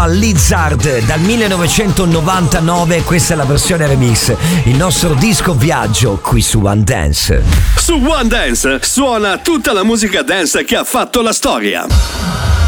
Lizard dal 1999, questa è la versione remix, il nostro disco viaggio qui su One Dance. Su One Dance suona tutta la musica dance che ha fatto la storia.